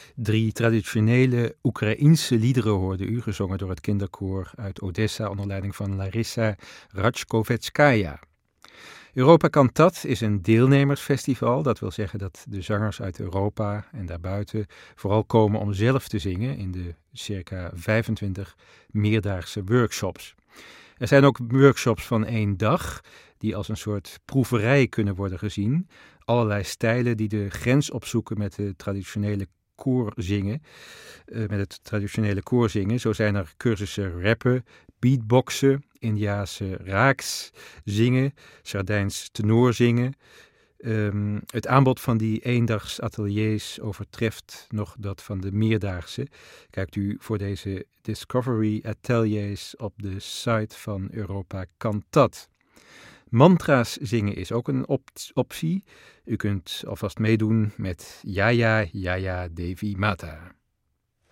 3 traditionele Oekraïense liederen hoorde u, gezongen door het kinderkoor uit Odessa onder leiding van Larissa Rachkovetsskaya. Europa Cantat is een deelnemersfestival. Dat wil zeggen dat de zangers uit Europa en daarbuiten vooral komen om zelf te zingen in de circa 25 meerdaagse workshops. Er zijn ook workshops van 1 dag die als een soort proeverij kunnen worden gezien. Allerlei stijlen die de grens opzoeken met de traditionele koorzingen. Zo zijn er cursussen rappen, beatboxen, Indiase raaks zingen, Sardijns tenorzingen. Het aanbod van die eendags ateliers overtreft nog dat van de meerdaagse. Kijkt u voor deze Discovery Ateliers op de site van Europa Cantat. Mantra's zingen is ook een optie. U kunt alvast meedoen met Jaya Jaya Devi Mata.